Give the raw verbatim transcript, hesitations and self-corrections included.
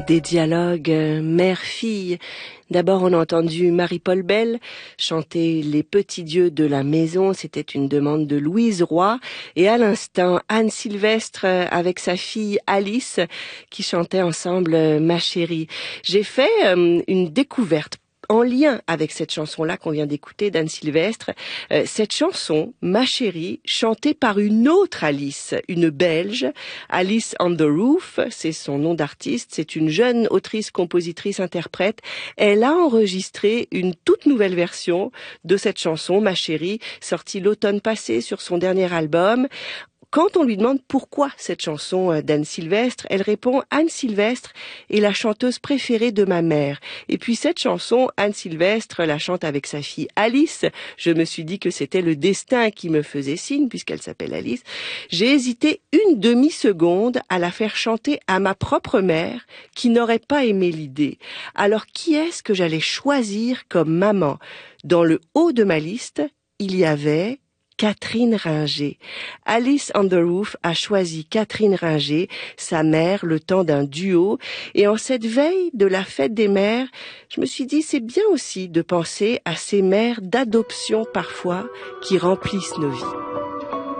Des dialogues euh, mère-fille. D'abord, on a entendu Marie-Paul Bell chanter Les petits dieux de la maison. C'était une demande de Louise Roy. Et à l'instant, Anne Sylvestre euh, avec sa fille Alice qui chantaient ensemble euh, Ma chérie. J'ai fait euh, une découverte en lien avec cette chanson-là qu'on vient d'écouter d'Anne Sylvestre. Euh, cette chanson, Ma chérie, chantée par une autre Alice, une Belge, Alice on the Roof, c'est son nom d'artiste, c'est une jeune autrice, compositrice, interprète. Elle a enregistré une toute nouvelle version de cette chanson, Ma chérie, sortie l'automne passé sur son dernier album. Quand on lui demande pourquoi cette chanson d'Anne Sylvestre, elle répond « Anne Sylvestre est la chanteuse préférée de ma mère ». Et puis cette chanson, Anne Sylvestre la chante avec sa fille Alice. Je me suis dit que c'était le destin qui me faisait signe puisqu'elle s'appelle Alice. J'ai hésité une demi-seconde à la faire chanter à ma propre mère qui n'aurait pas aimé l'idée. Alors qui est-ce que j'allais choisir comme maman? Dans le haut de ma liste, il y avait Catherine Ringer. Alice on the Roof a choisi Catherine Ringer, sa mère, le temps d'un duo. Et en cette veille de la fête des mères, je me suis dit, c'est bien aussi de penser à ces mères d'adoption parfois qui remplissent nos vies.